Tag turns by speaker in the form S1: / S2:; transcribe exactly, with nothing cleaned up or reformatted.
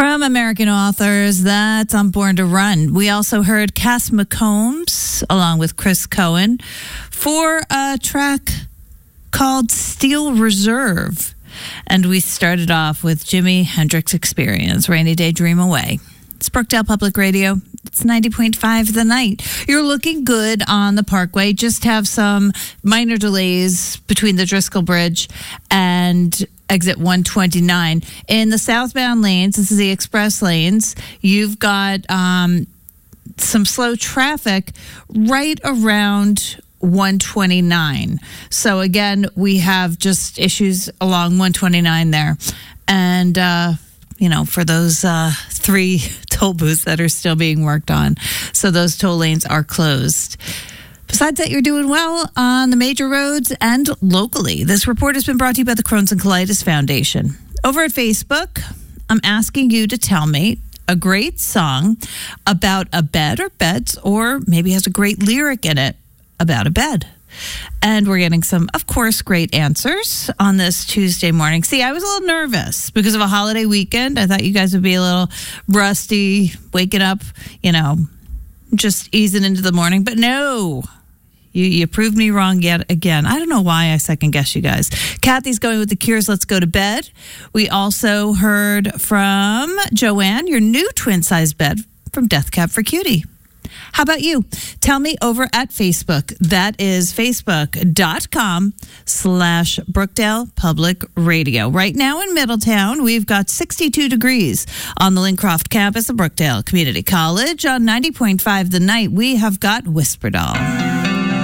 S1: From American Authors, that's on Born to Run. We also heard Cass McCombs along with Chris Cohen for a track called Steel Reserve. And we started off with Jimi Hendrix Experience, Rainy Day Dream Away. It's Brookdale Public Radio. It's ninety point five The Night. You're looking good on the Parkway. Just have some minor delays between the Driscoll Bridge and exit one twenty-nine. In the southbound lanes, this is the express lanes, you've got um, some slow traffic right around one twenty-nine. So again, we have just issues along one twenty-nine there. And, uh, you know, for those uh, three toll booths that are still being worked on. So those toll lanes are closed. Besides that, you're doing well on the major roads and locally. This report has been brought to you by the Crohn's and Colitis Foundation. Over at Facebook, I'm asking you to tell me a great song about a bed or beds, or maybe has a great lyric in it about a bed. And we're getting some, of course, great answers on this Tuesday morning. See, I was a little nervous because of a holiday weekend. I thought you guys would be a little rusty, waking up, you know, just easing into the morning. But no, you, you proved me wrong yet again. I don't know why I second guess you guys. Kathy's going with The Cure's Let's Go to Bed. We also heard from Joanne, your new twin-size bed from Death Cab for Cutie. How about you? Tell me over at Facebook. That is facebook.com slash Brookdale Public Radio. Right now in Middletown, we've got sixty-two degrees on the Lincroft campus of Brookdale Community College. On ninety point five The Night, we have got Whisper Doll.